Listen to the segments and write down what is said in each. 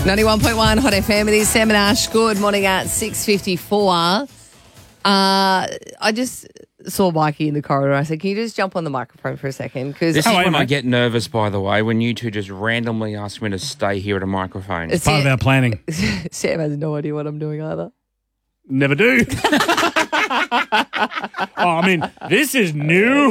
91.1 Hot FM. It is Sam and Ash. Good morning at 6:54. I just saw Mikey in the corridor. I said, can you just jump on the microphone for a second? This is when I get nervous, by the way, when you two just randomly ask me to stay here at a microphone. It's part of our planning. Sam has no idea what I'm doing either. Never do. This is new.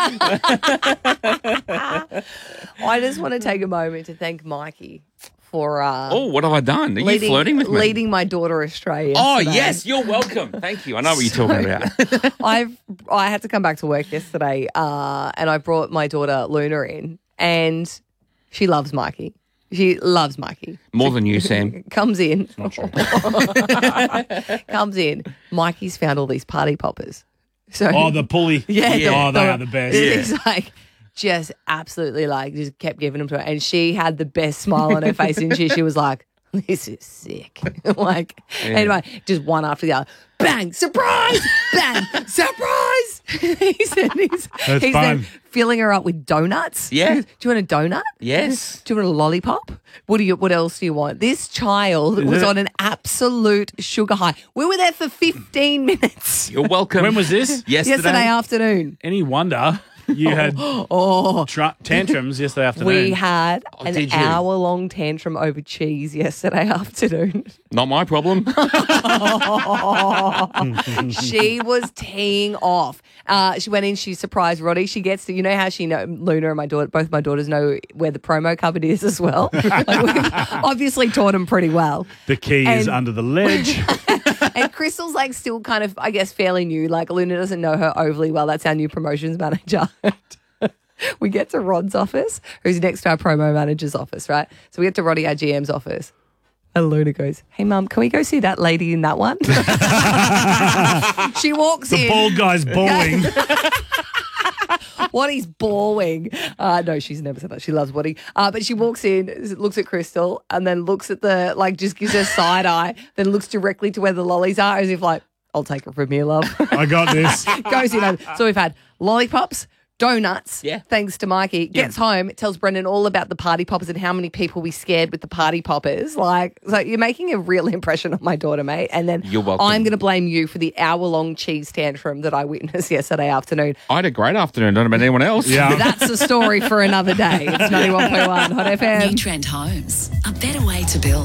I just want to take a moment to thank Mikey for what have I done? Are you flirting with me? Leading my daughter astray. Oh, yes, you're welcome. Thank you. I know what you're talking about. I had to come back to work yesterday and I brought my daughter Luna in, and she loves Mikey. She loves Mikey. More than you, Sam. Comes in. Not true. Comes in. Mikey's found all these party poppers. So, the pulley. Yeah. They are the best. It's like just absolutely just kept giving them to her. And she had the best smile on her face, and she was like, this is sick. Anyway, just one after the other. Bang, surprise! Bang, surprise! he's fun. then filling her up with donuts. Yeah. Do you want a donut? Yes. Do you want a lollipop? What else do you want? This child was on an absolute sugar high. We were there for 15 minutes. You're welcome. When was this? Yesterday afternoon. Any wonder you had tantrums yesterday afternoon? We had an did you? hour-long tantrum over cheese yesterday afternoon. Not my problem. She was teeing off. She went in, she surprised Roddy. She gets to, you know how Luna and both my daughters know where the promo cupboard is as well. We've obviously taught them pretty well. The key is under the ledge. And Crystal's still kind of, I guess, fairly new. Luna doesn't know her overly well. That's our new promotions manager. We get to Rod's office, who's next to our promo manager's office, right? So we get to Roddy, our GM's office. And Luna goes, hey, Mum, can we go see that lady in that one? She walks in. The bald guy's bawling. Waddy's bawling. No, she's never said that. She loves Waddy. But she walks in, looks at Crystal, and then looks at just gives her side eye, then looks directly to where the lollies are as if I'll take her from here, love. I got this. Goes in. So we've had lollipops, donuts, yeah, thanks to Mikey. Gets home, tells Brendan all about the party poppers and how many people we scared with the party poppers. So you're making a real impression on my daughter, mate. And then you're welcome. I'm going to blame you for the hour-long cheese tantrum that I witnessed yesterday afternoon. I had a great afternoon. Don't know about anyone else. Yeah. That's a story for another day. It's 91.1 Hot FM. New Trend Homes, a better way to build.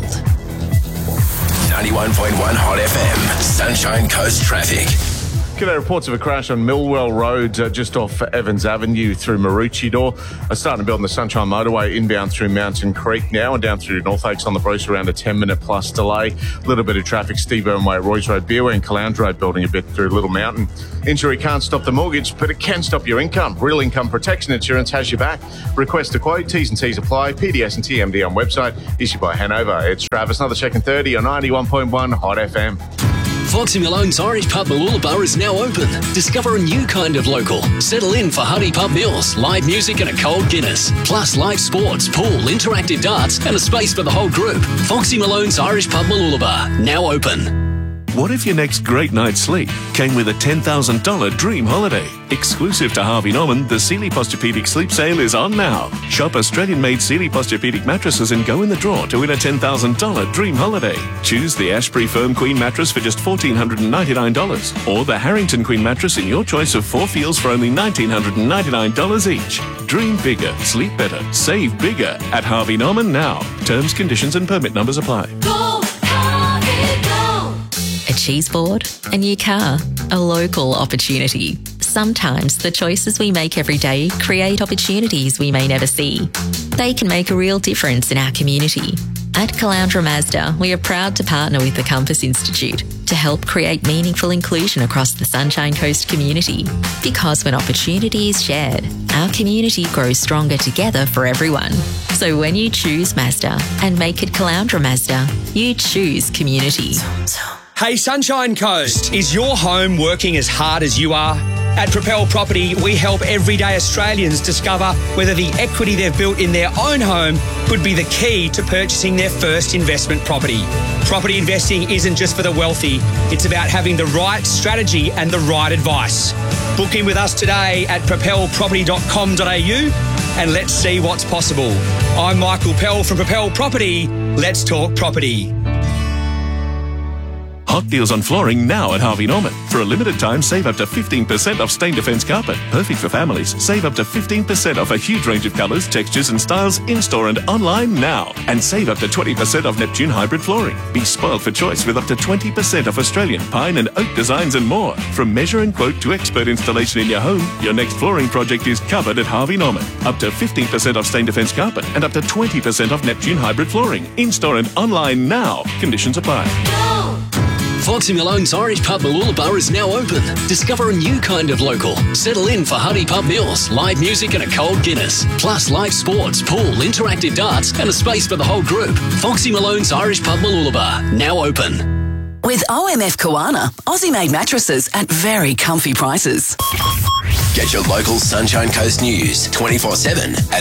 91.1 Hot FM, Sunshine Coast traffic. G'day, reports of a crash on Millwell Road just off Evans Avenue through Maroochydore. Starting to build on the Sunshine Motorway inbound through Mountain Creek now and down through North Lakes on the Bruce around a 10-minute plus delay. A little bit of traffic, Steve Irwin Way, Royce Road, Beerway and Caloundra Road building a bit through Little Mountain. Injury can't stop the mortgage, but it can stop your income. Real Income Protection Insurance has your back. Request a quote, T's and T's apply, PDS and TMD on website, issued by Hanover. It's Travis, another check and 30 on 91.1 Hot FM. Foxy Malone's Irish Pub Mooloolaba is now open. Discover a new kind of local. Settle in for hearty pub meals, live music and a cold Guinness. Plus live sports, pool, interactive darts and a space for the whole group. Foxy Malone's Irish Pub Mooloolaba, now open. What if your next great night's sleep came with a $10,000 dream holiday? Exclusive to Harvey Norman, the Sealy Posturepedic Sleep Sale is on now. Shop Australian-made Sealy Posturepedic mattresses and go in the draw to win a $10,000 dream holiday. Choose the Ashbury Firm Queen mattress for just $1,499 or the Harrington Queen mattress in your choice of 4 feels for only $1,999 each. Dream bigger, sleep better, save bigger at Harvey Norman now. Terms, conditions and permit numbers apply. A cheese board, a new car, a local opportunity. Sometimes the choices we make every day create opportunities we may never see. They can make a real difference in our community. At Caloundra Mazda, we are proud to partner with the Compass Institute to help create meaningful inclusion across the Sunshine Coast community. Because when opportunity is shared, our community grows stronger together for everyone. So when you choose Mazda and make it Caloundra Mazda, you choose community. Hey Sunshine Coast, is your home working as hard as you are? At Propel Property, we help everyday Australians discover whether the equity they've built in their own home could be the key to purchasing their first investment property. Property investing isn't just for the wealthy, it's about having the right strategy and the right advice. Book in with us today at propelproperty.com.au and let's see what's possible. I'm Michael Pell from Propel Property. Let's talk property. Hot deals on flooring now at Harvey Norman. For a limited time, save up to 15% off Stain Defence carpet. Perfect for families. Save up to 15% off a huge range of colours, textures and styles in-store and online now. And save up to 20% off Neptune hybrid flooring. Be spoiled for choice with up to 20% off Australian pine and oak designs and more. From measure and quote to expert installation in your home, your next flooring project is covered at Harvey Norman. Up to 15% off Stain Defence carpet and up to 20% off Neptune hybrid flooring. In-store and online now. Conditions apply. Foxy Malone's Irish Pub Mooloolaba is now open. Discover a new kind of local. Settle in for hearty pub meals, live music and a cold Guinness. Plus live sports, pool, interactive darts and a space for the whole group. Foxy Malone's Irish Pub Mooloolaba, now open. With OMF Koana, Aussie-made mattresses at very comfy prices. Get your local Sunshine Coast news 24/7 at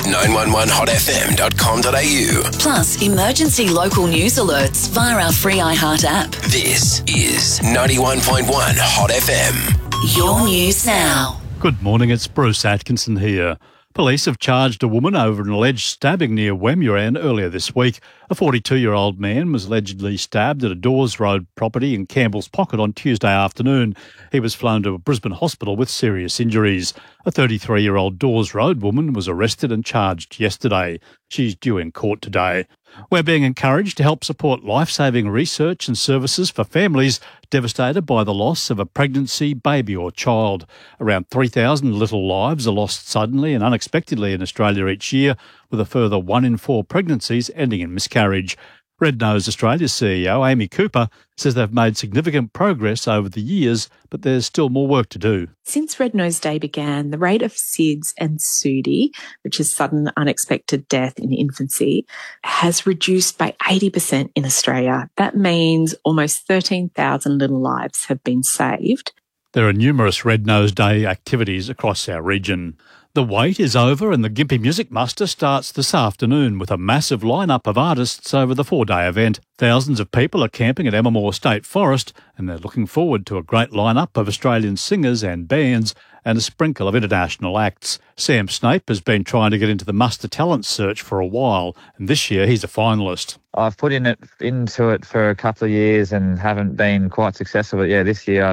911hotfm.com.au. Plus, emergency local news alerts via our free iHeart app. This is 91.1 Hot FM. Your news now. Good morning, it's Bruce Atkinson here. Police have charged a woman over an alleged stabbing near Wemuran earlier this week. A 42-year-old man was allegedly stabbed at a Dawes Road property in Campbell's Pocket on Tuesday afternoon. He was flown to a Brisbane hospital with serious injuries. A 33-year-old Dawes Road woman was arrested and charged yesterday. She's due in court today. We're being encouraged to help support life-saving research and services for families devastated by the loss of a pregnancy, baby or child. Around 3,000 little lives are lost suddenly and unexpectedly in Australia each year, with a further 1 in 4 pregnancies ending in miscarriage. Red Nose Australia's CEO, Amy Cooper, says they've made significant progress over the years, but there's still more work to do. Since Red Nose Day began, the rate of SIDS and SUDI, which is sudden unexpected death in infancy, has reduced by 80% in Australia. That means almost 13,000 little lives have been saved. There are numerous Red Nose Day activities across our region. The wait is over and the Gympie Music Muster starts this afternoon with a massive lineup of artists over the 4-day event. Thousands of people are camping at Emma State Forest and they're looking forward to a great lineup of Australian singers and bands and a sprinkle of international acts. Sam Snape has been trying to get into the Muster Talent search for a while and this year he's a finalist. I've put into it for a couple of years and haven't been quite successful, but yeah, this year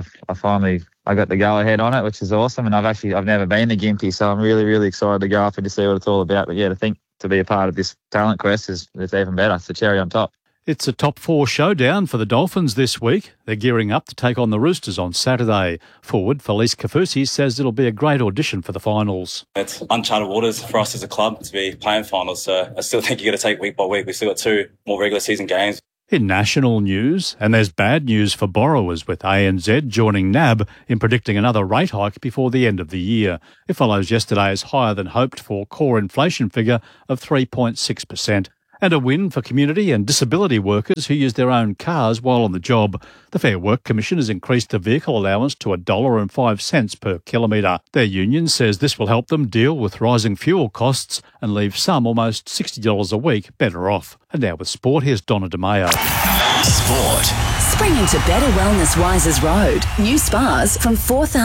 I got the go-ahead on it, which is awesome. And I've never been to Gympie, so I'm really, really excited to go up and to see what it's all about. But yeah, to be a part of this talent quest is even better. It's the cherry on top. It's a top 4 showdown for the Dolphins this week. They're gearing up to take on the Roosters on Saturday. Forward Felice Kafusi says it'll be a great audition for the finals. It's uncharted waters for us as a club to be playing finals, so I still think you've got to take week by week. We've still got 2 more regular season games. In national news, and there's bad news for borrowers with ANZ joining NAB in predicting another rate hike before the end of the year. It follows yesterday's higher than hoped for core inflation figure of 3.6%. And a win for community and disability workers who use their own cars while on the job. The Fair Work Commission has increased the vehicle allowance to $1.05 per kilometre. Their union says this will help them deal with rising fuel costs and leave some almost $60 a week better off. And now with sport, here's Donna DeMayo. Sport. Spring into Better Wellness Wises Road. New spas from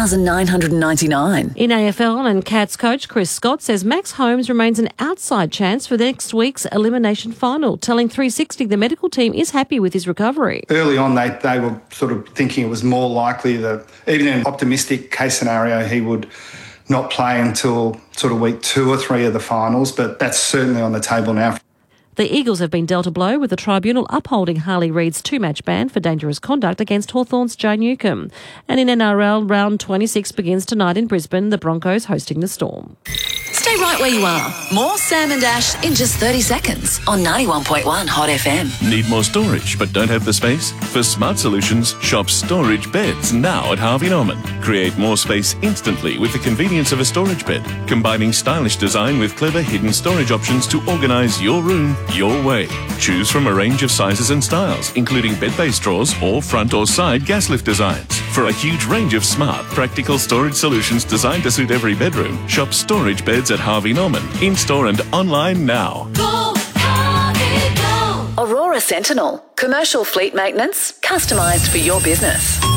$4,999. In AFL and Cats coach Chris Scott says Max Holmes remains an outside chance for next week's elimination final, telling 360 the medical team is happy with his recovery. Early on, they were sort of thinking it was more likely that even in an optimistic case scenario, he would not play until sort of week 2 or 3 of the finals, but that's certainly on the table now. The Eagles have been dealt a blow with the tribunal upholding Harley Reid's 2-match ban for dangerous conduct against Hawthorn's Joe Newcombe. And in NRL, round 26 begins tonight in Brisbane, the Broncos hosting the Storm. Stay right where you are. More Sam and Ash in just 30 seconds on 91.1 Hot FM. Need more storage but don't have the space? For smart solutions, shop storage beds now at Harvey Norman. Create more space instantly with the convenience of a storage bed, combining stylish design with clever hidden storage options to organise your room your way. Choose from a range of sizes and styles, including bed-based drawers or front or side gas lift designs. For a huge range of smart, practical storage solutions designed to suit every bedroom, shop storage beds at Harvey Norman, in-store and online now. Go, Harvey, go. Aurora Sentinel. Commercial fleet maintenance, customised for your business.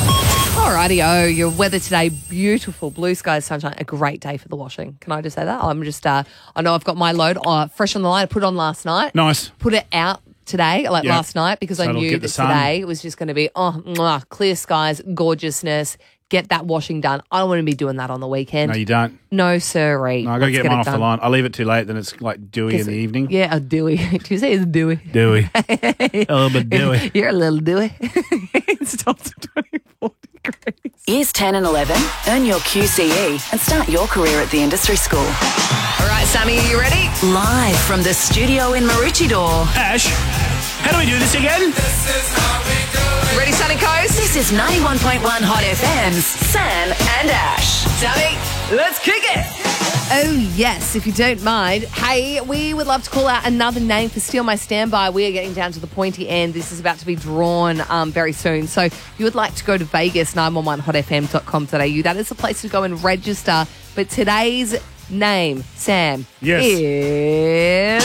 Alrighty, your weather today, beautiful, blue skies, sunshine, a great day for the washing. Can I just say that? I'm just, I know I've got my load fresh on the line. I put it on last night. Nice. Put it out today, last night, because So I it'll knew get that the sun. today it was just going to be, clear skies, gorgeousness, get that washing done. I don't want to be doing that on the weekend. No, you don't. No, sirree. No, I got to Let's get mine it off the done. line. I leave it too late, then it's like dewy in the evening. Yeah, a dewy. Do you say it's dewy? Dewy. A little bit dewy. You're a little dewy. It's tops of 24 degrees. Years 10 and 11, earn your QCE and start your career at the industry school. All right, Sammy, are you ready? Live from the studio in Maroochydore. Ash, how do we do this again? Ready, Sunny Coast? This is 91.1 Hot FM's Sam and Ash. Sammy, let's kick it. Oh, yes, if you don't mind. Hey, we would love to call out another name for Steal My Standby. We are getting down to the pointy end. This is about to be drawn very soon. So if you would like to go to Vegas, 911hotfm.com.au, that is the place to go and register. But today's name, Sam, is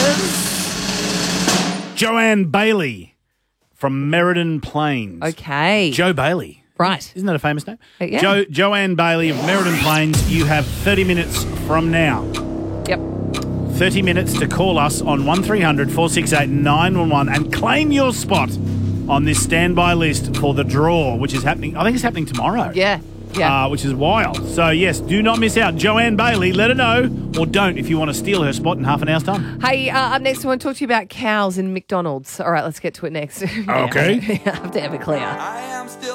Joanne Bailey from Meriden Plains. Okay. Joe Bailey. Right. Isn't that a famous name? Yeah. Joanne Bailey of Meriden Plains. You have 30 minutes from now. Yep. 30 minutes to call us on 1300 468 911 and claim your spot on this standby list for the draw, which is happening. I think it's happening tomorrow. Yeah. Yeah. Which is wild. So, yes, do not miss out. Joanne Bailey, let her know, or don't if you want to steal her spot in half an hour's time. Hey, up next, I want to talk to you about cows in McDonald's. All right, let's get to it next. Okay. I have to have it clear. I am still